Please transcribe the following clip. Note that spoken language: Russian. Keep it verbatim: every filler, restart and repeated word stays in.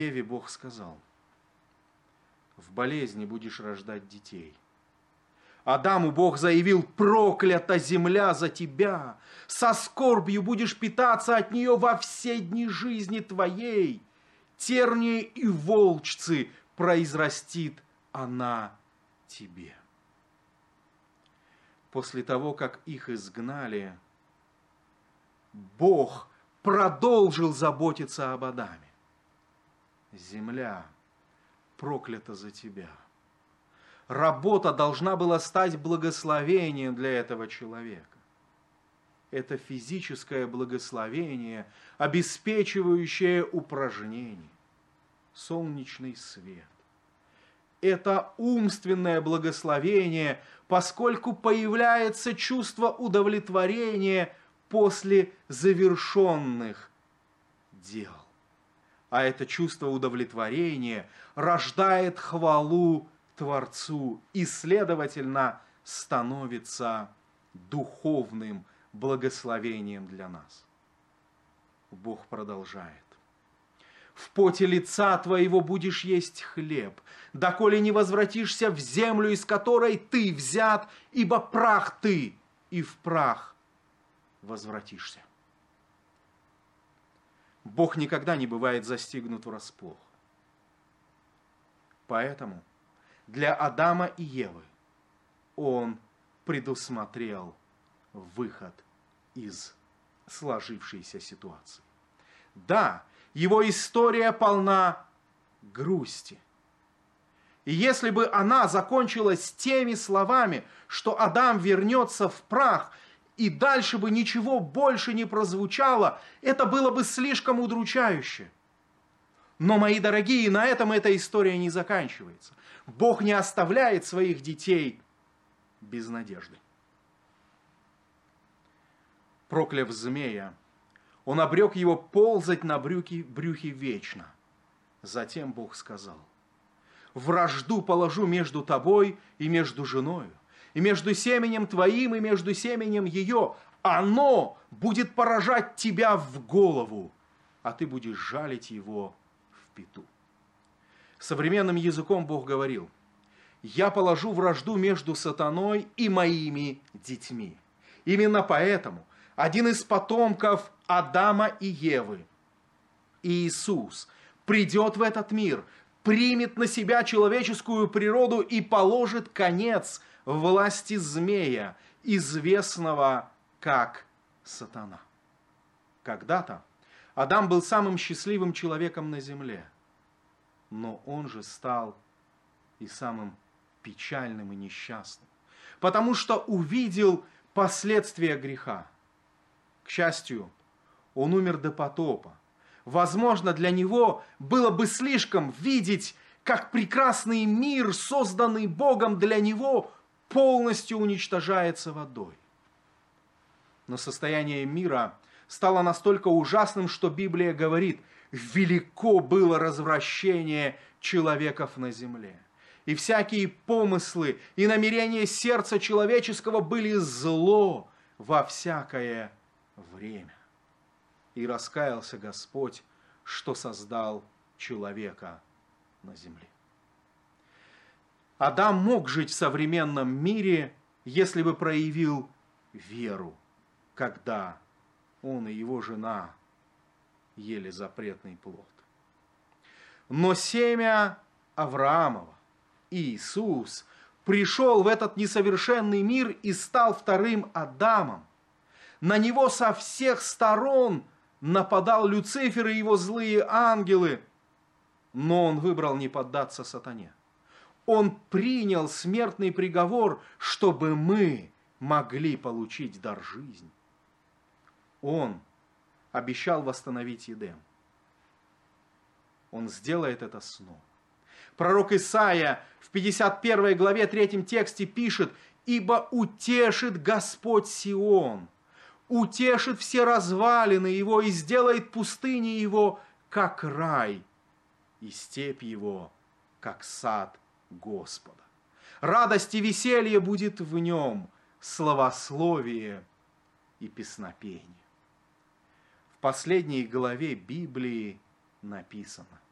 Еве Бог сказал: в болезни будешь рождать детей. Адаму Бог заявил: проклята земля за тебя, со скорбью будешь питаться от нее во все дни жизни твоей, тернии и волчцы произрастит она тебе. После того, как их изгнали, Бог продолжил заботиться об Адаме. Земля проклята за тебя. Работа должна была стать благословением для этого человека. Это физическое благословение, обеспечивающее упражнение, солнечный свет. Это умственное благословение, поскольку появляется чувство удовлетворения после завершенных дел. А это чувство удовлетворения рождает хвалу Творцу и, следовательно, становится духовным благословением для нас. Бог продолжает. В поте лица твоего будешь есть хлеб, доколе не возвратишься в землю, из которой ты взят, ибо прах ты, и в прах возвратишься. Бог никогда не бывает застигнут врасплох. Поэтому для Адама и Евы Он предусмотрел выход из сложившейся ситуации. Да, его история полна грусти. И если бы она закончилась теми словами, что Адам вернется в прах, и дальше бы ничего больше не прозвучало, это было бы слишком удручающе. Но, мои дорогие, на этом эта история не заканчивается. Бог не оставляет своих детей без надежды. Прокляв змея, он обрек его ползать на брюхе, брюхе вечно. Затем Бог сказал: вражду положу между тобой и между женою, и между семенем твоим, и между семенем ее. Оно будет поражать тебя в голову, а ты будешь жалить его в пяту. Современным языком Бог говорил: я положу вражду между сатаной и моими детьми. Именно поэтому один из потомков Адама и Евы, Иисус, придет в этот мир, примет на себя человеческую природу и положит конец власти змея, известного как сатана. Когда-то Адам был самым счастливым человеком на земле, но он же стал и самым печальным и несчастным, потому что увидел последствия греха. К счастью, он умер до потопа. Возможно, для него было бы слишком видеть, как прекрасный мир, созданный Богом для него, полностью уничтожается водой. Но состояние мира стало настолько ужасным, что Библия говорит: велико было развращение человеков на земле. И всякие помыслы и намерения сердца человеческого были зло во всякое время. И раскаялся Господь, что создал человека на земле. Адам мог жить в современном мире, если бы проявил веру, когда он и его жена ели запретный плод. Но семя Авраамова, Иисус, пришел в этот несовершенный мир и стал вторым Адамом. На него со всех сторон нападал Люцифер и его злые ангелы, но он выбрал не поддаться сатане. Он принял смертный приговор, чтобы мы могли получить дар жизни. Он обещал восстановить Едем. Он сделает это снова. Пророк Исаия в пятьдесят первой главе третьем тексте пишет: «Ибо утешит Господь Сион, утешит все развалины его и сделает пустыни его, как рай, и степь его, как сад Господа. Радость и веселье будет в нем, славословие и песнопение». В последней главе Библии написано: